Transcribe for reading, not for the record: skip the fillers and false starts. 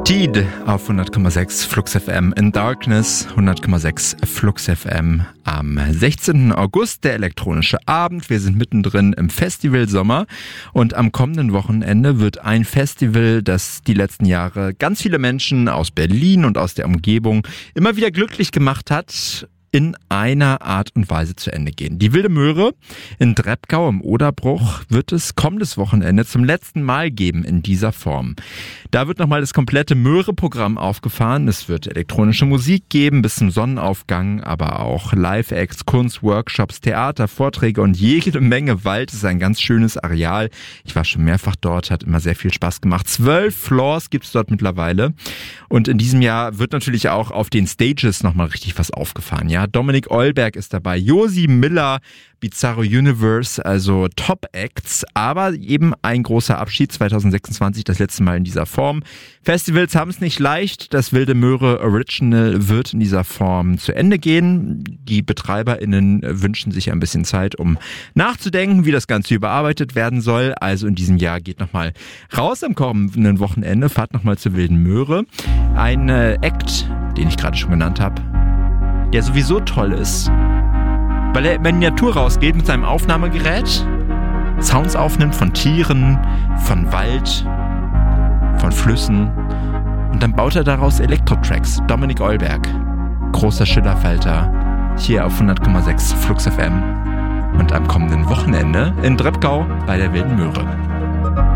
Tide auf 100,6 Flux FM in Darkness, 100,6 Flux FM am 16. August, der elektronische Abend. Wir sind mittendrin im Festivalsommer und am kommenden Wochenende wird ein Festival, das die letzten Jahre ganz viele Menschen aus Berlin und aus der Umgebung immer wieder glücklich gemacht hat, in einer Art und Weise zu Ende gehen. Die Wilde Möhre in Drebkau im Oderbruch wird es kommendes Wochenende zum letzten Mal geben in dieser Form. Da wird nochmal das komplette Möhre-Programm aufgefahren. Es wird elektronische Musik geben bis zum Sonnenaufgang, aber auch Live-Acts, Kunst, Workshops, Theater, Vorträge und jede Menge Wald. Es ist ein ganz schönes Areal. Ich war schon mehrfach dort, hat immer sehr viel Spaß gemacht. 12 Floors gibt's dort mittlerweile. Und in diesem Jahr wird natürlich auch auf den Stages nochmal richtig was aufgefahren. Ja, Dominik Eulberg ist dabei, Josi Miller, Bizarro Universe, also Top-Acts, aber eben ein großer Abschied 2026, das letzte Mal in dieser Form. Festivals haben es nicht leicht, das Wilde Möhre Original wird in dieser Form zu Ende gehen. Die BetreiberInnen wünschen sich ein bisschen Zeit, um nachzudenken, wie das Ganze überarbeitet werden soll. Also in diesem Jahr geht nochmal raus am kommenden Wochenende, fahrt nochmal zur Wilden Möhre. Ein Act, den ich gerade schon genannt habe, der sowieso toll ist, weil er in Miniatur rausgeht mit seinem Aufnahmegerät, Sounds aufnimmt von Tieren, von Wald, von Flüssen und dann baut er daraus Elektro-Tracks. Dominik Eulberg, großer Schillerfalter, hier auf 100,6 Flux FM und am kommenden Wochenende in Drebkau bei der Wilden Möhre.